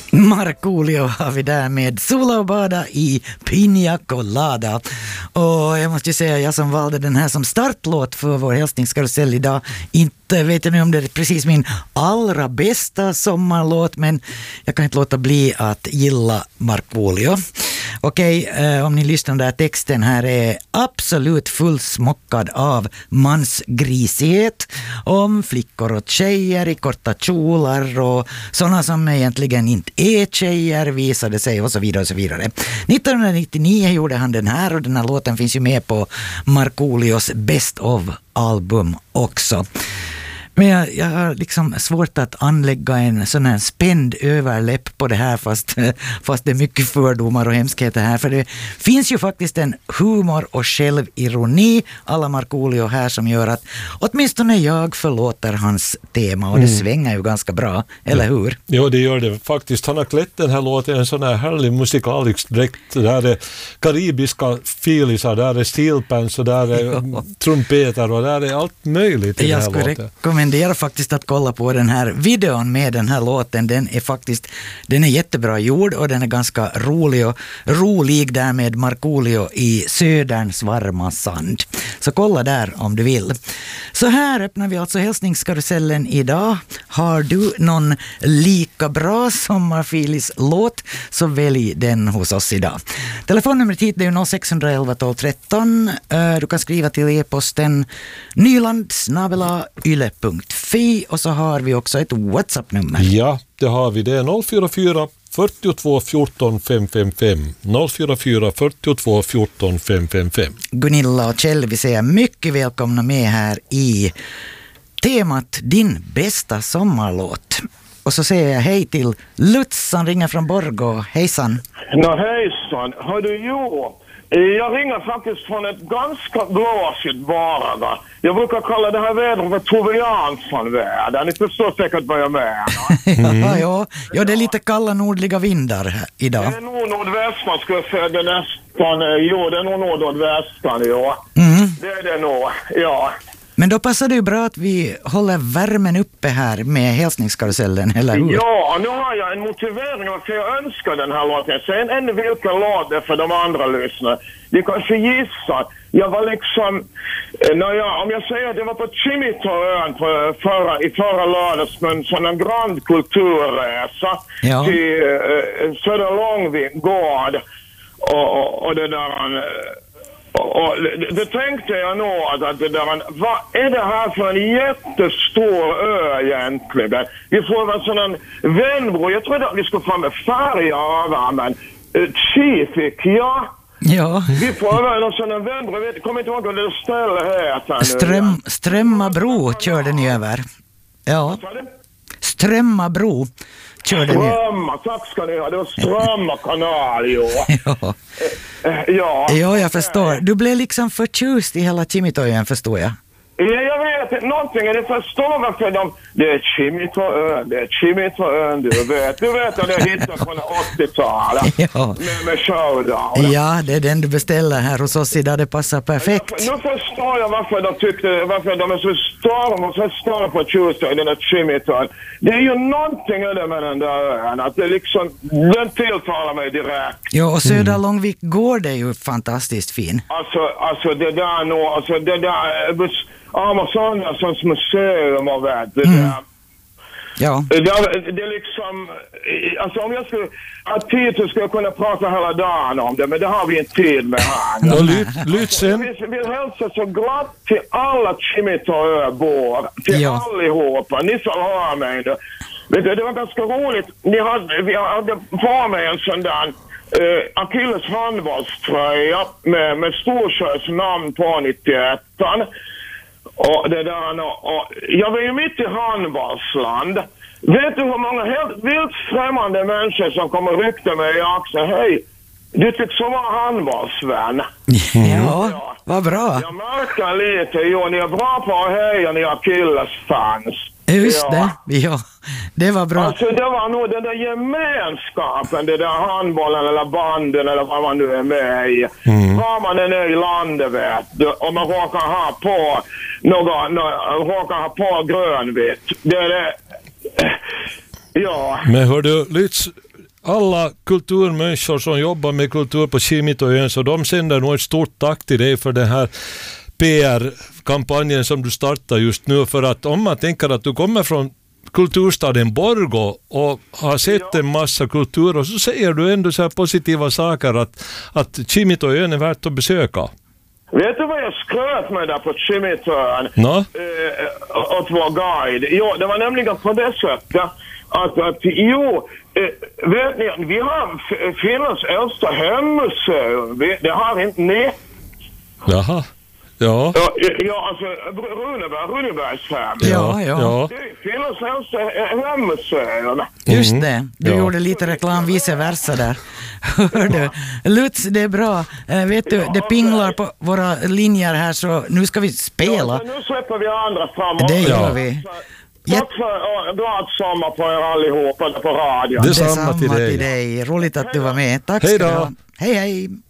Markoolio har vi där med Sola och bada i Piña Colada. Och jag måste ju säga, jag som valde den här som startlåt för vår hälsningskarusell idag, inte vet jag nu om det är precis min allra bästa sommarlåt, men jag kan inte låta bli att gilla Markoolio. Okej, om ni lyssnar, den där texten här är absolut fullsmockad av mansgrisighet om flickor och tjejer i korta kjolar och sådana som egentligen inte är tjejer, visade sig och så vidare och så vidare. 1999 gjorde han den här, och den här låten finns ju med på Markoolios Best of-album också. Men jag har liksom svårt att anlägga en sån här spänd överläpp på det här, fast det är mycket fördomar och hemskheter här. För det finns ju faktiskt en humor och självironi alla Markoolio här som gör att åtminstone jag förlåter hans tema, och det svänger ju ganska bra, eller hur? Ja, det gör det faktiskt. Han har klätt den här låten en sån här härlig musikalisk dräkt. Där är karibiska filisar, där är steelpans och där är trumpeter och där är allt möjligt i den här låten. Rekommenderar faktiskt att kolla på den här videon med den här låten. Den är jättebra gjord, och den är ganska rolig där med Markoolio i söderns varma sand. Så kolla där om du vill. Så här öppnar vi alltså hälsningskarusellen idag. Har du någon lika bra sommarfilis-låt, så välj den hos oss idag. Telefonnumret hit är ju 0611 12 13. Du kan skriva till e-posten nyland@yle.fi, och så har vi också ett WhatsApp-nummer. Ja, det har vi. Det är 044 42 14 555. 044 42 14 555. Gunilla och Kjell, vi säger mycket välkomna med här i temat Din bästa sommarlåt. Och så säger jag hej till Lutz som ringer från Borgå. Hejsan. Hejsan. Hör du, jag ringer faktiskt från ett ganska blåsigt Varaga. Jag brukar kalla det här vädret för Tove Jansson-väder. Ni förstår säkert vad jag menar. Ja, det är lite kalla nordliga vindar här idag. Det är nog nordvästan, skulle jag säga. Det är nästan, det är nog nordvästan, ja. Det är det nog, ja. Men då passar det ju bra att vi håller värmen uppe här med hälsningskarusellen, eller hur? Ja, nu har jag en motivering varför jag önskar den här låten. Sen ännu vilken låt det för de andra lyssnarna. De kanske gissar. Jag var liksom, om jag säger att jag var på Chimitoön i förra lördags med en sån grand kulturresa till Södra Långvigård och det där. Och det tänkte jag nog att det där, vad är det här för en jättestor ö egentligen? Vi får en sån en vänbro, jag tror att vi ska få med färja över, men Chifik, ja. Vi får över en sån en vänbro, jag kommer inte ihåg vad det ställer här. Strömmabro körde ni över. Ja. Strömmabro körde ni. Tack ska ni ha, det var Strömma kanal, Ja, jag förstår. Du blev liksom förtjust i hela Chimitoön, förstår jag. Ja, jag vet någonting. Jag förstår varför det är Chimitoön, du vet att det hittar från 80-talet. Med showdown. Ja, det är den du beställer här hos oss idag, det passar perfekt. Nu förstår jag varför de är så stora på Tuesday, den där Chimitoön. Det är ju någonting med den där ön, att det liksom, den tilltalar mig direkt. Ja, och Södra Långvik går det ju fantastiskt fin. Alltså det där nog, alltså det där, Amazonens museum och vet det där. Ja. Det är liksom, alltså om jag skulle ha tid så skulle jag kunna prata hela dagen om det, men det har vi inte tid med här. Lytsen. Vi vill hälsa så glatt till alla Chimitoöbor, till allihopa. Ni som hör mig. Vet du, det var ganska roligt. Vi hade på mig en sån där Achilles handbollströja med Storsjös namn på 91. Och det där, och jag var ju mitt i handbollsland. Vet du hur många helt vilt främmande människor som kommer rykta mig i axeln? Hej, du tycks vara handbollsvän. Ja, vad bra. Jag märker lite, ni är bra på att heja, ni är Achilles-fans. Just det, det var bra. Alltså det var nog den där gemenskapen, det där handbollen eller banden eller vad man nu är med i. Var man är i landet, vet du, och man råkar ha på grönvitt. Det är det. Ja. Men hör du, Lytz, alla kulturmänniskor som jobbar med kultur på Kimitoön, så de sänder nog ett stort tack till dig för den här PR-kampanjen som du startar just nu. För att om man tänker att du kommer från kulturstaden Borgå och har sett en massa kultur, och så säger du ändå så här positiva saker att Kimitoön är värt att besöka. Vet du vad jag skröt med där på Kimitoön? No? Åt vår guide. Jo, det var nämligen på det sättet att vet ni, vi har Finlands äldsta hemmuseum. Det har inte ni. Jaha. Ja. Ja, alltså Runebergs hem. Ja. Det är Finlands äldsta hemmuseum. Just det. Du gjorde lite reklam vice versa där. Hördu. Lutz, det är bra. Vet du, det pinglar på våra linjer här, så nu ska vi spela. Ja, nu släpper vi andra fram. Det gör vi. Tack för glad sommar på er allihopa på radion. Detsamma till dig. Roligt att du var med. Tack Hej ska du då. ha. Hej, hej.